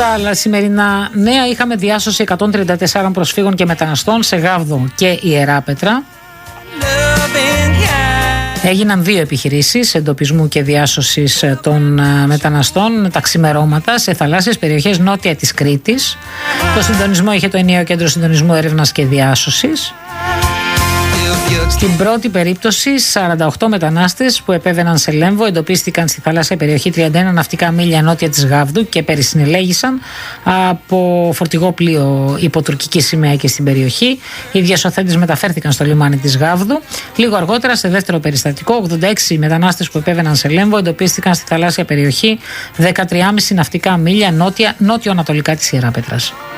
Στα άλλα σημερινά νέα είχαμε διάσωση 134 προσφύγων και μεταναστών σε Γάβδο και Ιεράπετρα. Έγιναν 2 επιχειρήσεις εντοπισμού και διάσωσης των μεταναστών τα ξημερώματα σε θαλάσσιες περιοχές νότια της Κρήτης. Το συντονισμό είχε το ενιαίο κέντρο συντονισμού έρευνας και διάσωσης. Στην πρώτη περίπτωση, 48 μετανάστες που επέβαιναν σε Λέμβο εντοπίστηκαν στη θαλάσσια περιοχή 31 ναυτικά μίλια νότια της Γάβδου και περισυνελέγησαν από φορτηγό πλοίο υπό τουρκική σημαία και στην περιοχή. Οι διασωθέντες μεταφέρθηκαν στο λιμάνι της Γάβδου. Λίγο αργότερα, σε δεύτερο περιστατικό, 86 μετανάστες που επέβαιναν σε Λέμβο εντοπίστηκαν στη θαλάσσια περιοχή 13,5 ναυτικά μίλια νότιο-ανατολικά της Ιεράπετρας.